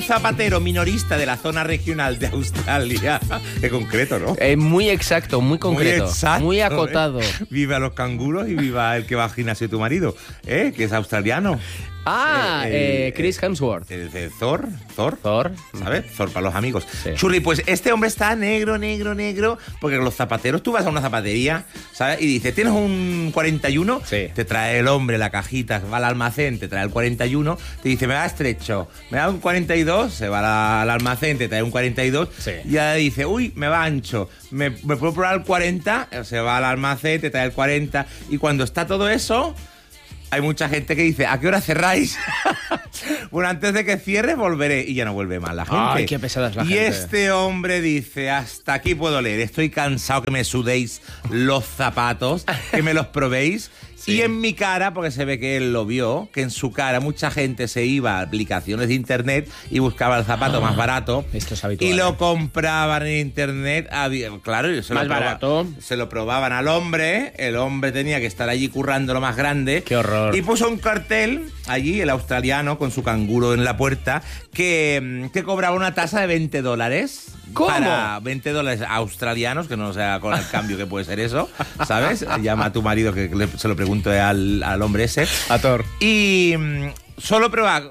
Zapatero minorista de la zona regional de Australia. Qué concreto, ¿no? Muy exacto, muy concreto. Muy exacto, muy acotado. Viva los canguros y viva el que va al gimnasio de tu marido, que es australiano. Chris Hemsworth. El de Thor, Thor. ¿sabes? Thor para los amigos. Sí. Churri, pues este hombre está negro, porque los zapateros, tú vas a una zapatería, ¿sabes? Y dices, ¿tienes un 41? Sí. Te trae el hombre la cajita, va al almacén, te trae el 41, te dice, me da estrecho, me da un 42, se va al almacén, te trae un 42, Sí. y ya dice, uy, me va ancho, ¿me puedo probar el 40? Se va al almacén, te trae el 40, y cuando está todo eso... Hay mucha gente que dice, ¿a qué hora cerráis? Bueno, antes de que cierre volveré. Y ya no vuelve más la gente. Ay, qué pesada es la gente. Y este hombre dice, hasta aquí puedo leer. Estoy cansado que me sudéis los zapatos, que me los probéis. Sí. Y en mi cara, porque se ve que él lo vio, que en su cara mucha gente se iba a aplicaciones de internet y buscaba el zapato más barato. Esto es habitual. Y lo compraban en internet. Claro, Más barato. Se lo probaban al hombre. El hombre tenía que estar allí currando lo más grande. Qué horror. Y puso un cartel allí, el australiano, con su canguro en la puerta, que cobraba una tasa de $20. ¿Cómo? Para $20 australianos, que no sé con el cambio que puede ser eso, ¿sabes? Llama a tu marido que se lo pregunto al hombre ese. A Thor. Y solo prueba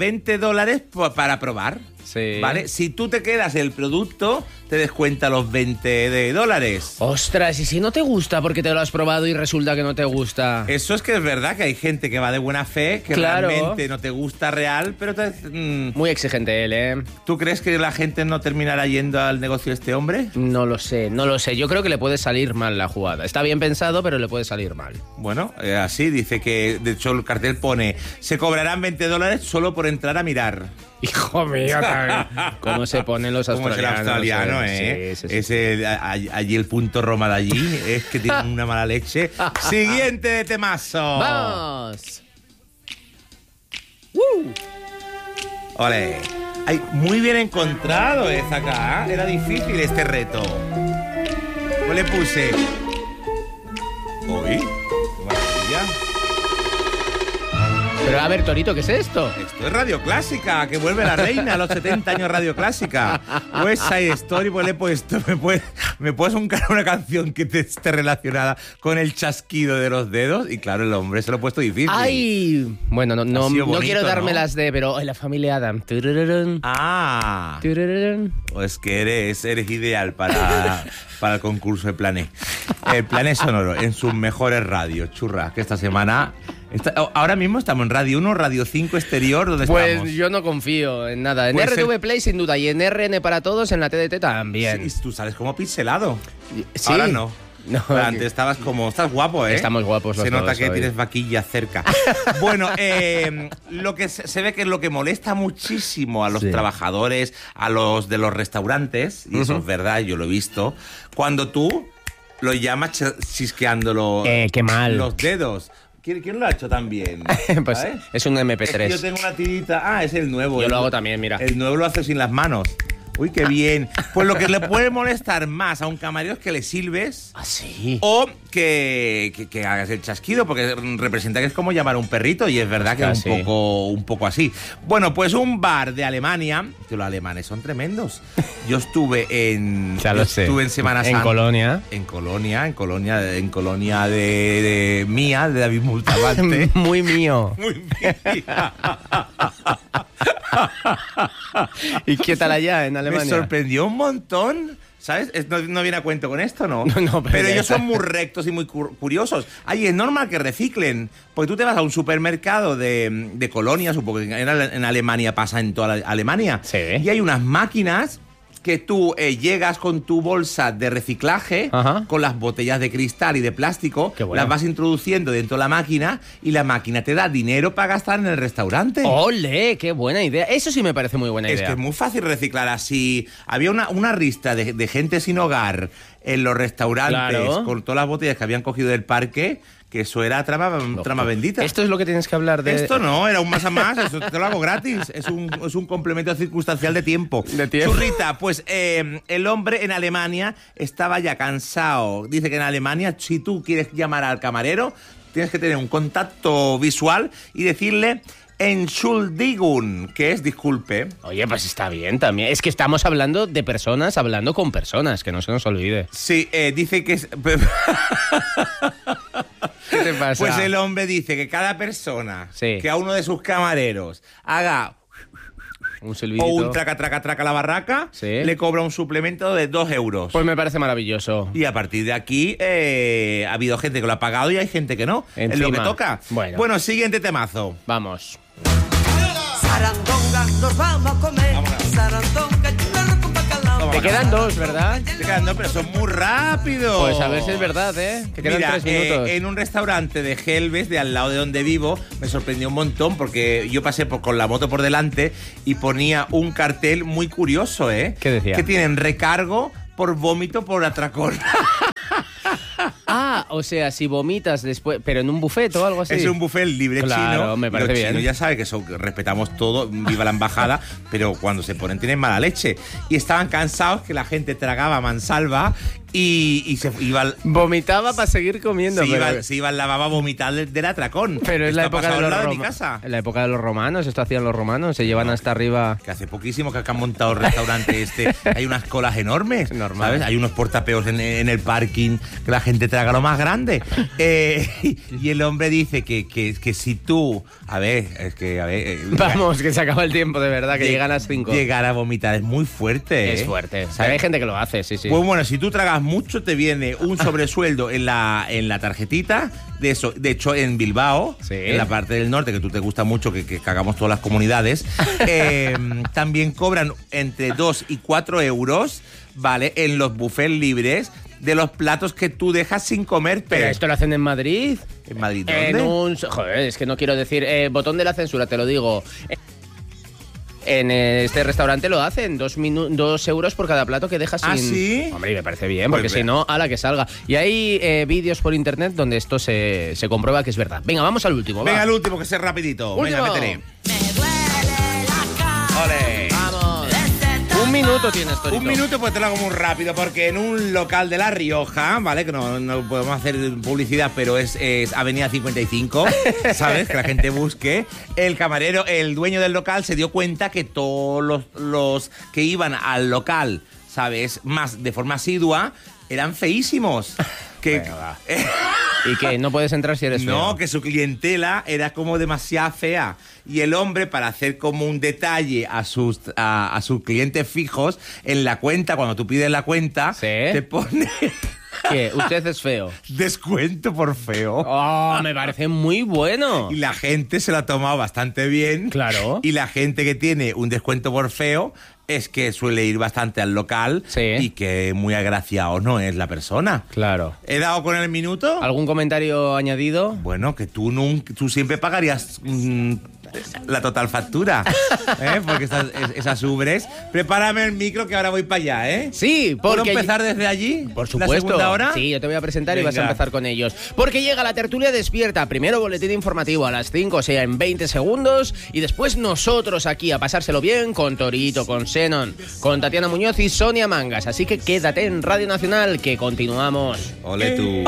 $20 para probar. Sí. ¿Vale? Si tú te quedas el producto, te descuenta los $20. Ostras, ¿y si no te gusta porque te lo has probado y resulta que no te gusta? Eso es que es verdad que hay gente que va de buena fe, que Claro. realmente no te gusta real, pero Muy exigente él, ¿eh? ¿tú crees que la gente no terminará yendo al negocio de este hombre? No lo sé. Yo creo que le puede salir mal la jugada. Está bien pensado, pero le puede salir mal. Bueno, así dice que, de hecho, el cartel pone, se cobrarán $20 solo por entrar a mirar. Hijo mío, ¿cómo se ponen los Como es el australianos? australiano, Sí. Ese, allí el punto Roma de allí, es que tiene una mala leche. Siguiente de temazo. ¡Vamos! Ole. Ay, muy bien encontrado esa acá. Era difícil este reto. Pues le puse... Uy, qué maravilla. Pero a ver, Torito, ¿qué es esto? Esto es Radio Clásica, que vuelve la reina a los 70 años Radio Clásica. West Side Story, pues le he puesto, ¿me puedes buscar una canción que esté relacionada con el chasquido de los dedos? Y claro, el hombre se lo ha puesto difícil. ¡Ay! Bueno, no bonito, quiero ¿no? dármelas de, pero en la familia Adam. Turururun, Ah, turururun. pues que eres ideal para el concurso de Plané. El Plané Sonoro, en sus mejores radios, churra, que esta semana... ahora mismo estamos en Radio 1, Radio 5 Exterior, ¿dónde estamos? Pues yo no confío en nada. En Puede ser- RTV Play sin duda y en RN para todos, en la TDT también. Sí, tú sales como pixelado. Sí. Ahora no. No, Pero antes estabas como... Estás guapo, ¿eh? Estamos guapos los Se nota dos que hoy. tienes vaquilla cerca. Bueno, lo que se ve que es lo que molesta muchísimo a los Sí. trabajadores, a los de los restaurantes, y eso es verdad, yo lo he visto, cuando tú lo llamas chisqueando qué mal. los dedos. ¿Quién lo ha hecho también? Pues ¿Sabes? es un Es MP3. que yo tengo una tirita... Ah, es el nuevo. Yo lo hago también, mira. El nuevo lo hace sin las manos. Uy, qué bien. Pues lo que le puede molestar más a un camarero es que le silbes ¿Ah, sí? o que hagas el chasquido, porque representa que es como llamar a un perrito y es verdad que es Casi. un poco así. Bueno, pues un bar de Alemania, que los alemanes son tremendos. Yo estuve en Ya lo sé. estuve en Semana Santa. En Colonia. En Colonia de mía, de David Multabante. Muy mío. Muy bien. ¿Y qué tal allá en Me Alemania? sorprendió un montón. ¿Sabes? No viene a cuento con esto, ¿no? No, pero ya ellos está. son muy rectos y muy curiosos. Ay, es normal que reciclen. Porque tú te vas a un supermercado de Colonia, supongo que en Alemania pasa en toda Alemania. Sí. Y hay unas máquinas que tú llegas con tu bolsa de reciclaje, Ajá. con las botellas de cristal y de plástico, Qué bueno. las vas introduciendo dentro de la máquina y la máquina te da dinero para gastar en el restaurante. ¡Ole! ¡Qué buena idea! Eso sí me parece muy buena Es idea. que es muy fácil reciclar así. Había una ristra de gente sin hogar en los restaurantes Claro. con todas las botellas que habían cogido del parque, que eso era trama bendita. Esto es lo que tienes que hablar de... Esto no, era un más a más, eso te lo hago gratis. Es un complemento circunstancial de tiempo. De tiempo. Churrita, pues el hombre en Alemania estaba ya cansado. Dice que en Alemania, si tú quieres llamar al camarero, tienes que tener un contacto visual y decirle Entschuldigung, que es disculpe. Oye, pues está bien también. Es que estamos hablando de personas hablando con personas, que no se nos olvide. Sí, dice que es... ¿Qué te pasa? Pues el hombre dice que cada persona Sí. que a uno de sus camareros haga Un silbidito. o un traca, traca, traca a la barraca, Sí. le cobra un suplemento de 2 euros. Pues me parece maravilloso. Y a partir de aquí ha habido gente que lo ha pagado y hay gente que no. Es lo que Encima. toca. Bueno. Siguiente temazo. Vamos. Sarandonga, nos vamos a comer. Vámonos. Sarandonga, churro con bacalao. Toma. Te quedan 2, ¿verdad? Te quedan 2, pero son muy rápidos. Pues a ver si es verdad, ¿eh? Que quedan Mira, 3 minutos. en un restaurante de Gelbes, de al lado de donde vivo, me sorprendió un montón porque yo pasé con la moto por delante y ponía un cartel muy curioso, ¿eh? ¿Qué decía? Que tienen recargo por vómito por atracón. Ah, o sea, si vomitas después, pero en un buffet o algo así. Es un buffet libre Claro, chino. me parece Los bien. chinos ya saben que respetamos todo, viva la embajada, pero cuando se ponen tienen mala leche. Y estaban cansados que la gente tragaba mansalva y se iba... Vomitaba para seguir comiendo. Se iba al lavabo a vomitar del atracón. Pero es la Esto ha época de pasado al los lado de mi casa. En la época de los romanos, esto hacían los romanos, se llevan hasta arriba. Que hace poquísimo que han montado el restaurante hay unas colas enormes, Normal. ¿sabes? Hay unos portapeos en el parking que la gente traga lo más grande. Y el hombre dice que si tú... Vamos, que se acaba el tiempo, de verdad, que llegan a las 5. Llegar a vomitar es muy fuerte, Es ¿eh? fuerte. ¿Sabes? Hay gente que lo hace, sí, sí. Pues bueno, si tú tragas mucho, te viene un sobresueldo en la tarjetita. De eso, de hecho, en Bilbao, Sí. en la parte del norte, que tú te gusta mucho, que cagamos todas las comunidades, también cobran entre 2 y 4 euros, ¿vale? En los buffets libres de los platos que tú dejas sin comerte. Pero esto lo hacen en Madrid. ¿En Madrid En dónde? Joder, es que no quiero decir... botón de la censura, te lo digo. En este restaurante lo hacen, 2 euros por cada plato que dejas sin... ¿Ah, sí? Hombre, y me parece bien, Pues porque ve. si no, a la que salga. Y hay vídeos por internet donde esto se comprueba que es verdad. Venga, vamos al último, Venga, va. el último, que sea rapidito. Último. Venga, métele. Me duele la cara. Ole. Vamos. 1 minuto tienes, Torito. Un minuto, pues te lo hago muy rápido, porque en un local de La Rioja, ¿vale? Que no podemos hacer publicidad, pero es Avenida 55, ¿sabes? Que la gente busque. El camarero, el dueño del local, se dio cuenta que todos los que iban al local, ¿sabes? Más de forma asidua, eran feísimos. Que, Venga, va. ¿Y que no puedes entrar si eres feo? no, que su clientela era como demasiado fea. Y el hombre, para hacer como un detalle a sus clientes fijos, en la cuenta, cuando tú pides la cuenta, ¿Sí? te pone ¿Qué? Usted es feo. descuento por feo. Oh, me parece muy bueno. Y la gente se lo ha tomado bastante bien. Claro. Y la gente que tiene un descuento por feo es que suele ir bastante al local. Sí. Y que muy agraciado no es la persona. Claro. ¿He dado con el minuto? ¿Algún comentario añadido? Bueno, que tú siempre pagarías la total factura, ¿eh? Porque esas ubres. Prepárame el micro que ahora voy para allá, ¿eh? Sí, ¿Puedo porque... empezar desde allí? Por supuesto. ¿La segunda hora? Sí, yo te voy a presentar y vas a Venga. empezar con ellos. Porque llega la tertulia despierta. Primero boletín informativo a las 5, o sea, en 20 segundos. Y después nosotros aquí a pasárselo bien con Torito, con Xenon, con Tatiana Muñoz y Sonia Mangas. Así que quédate en Radio Nacional, que continuamos. Ole tú.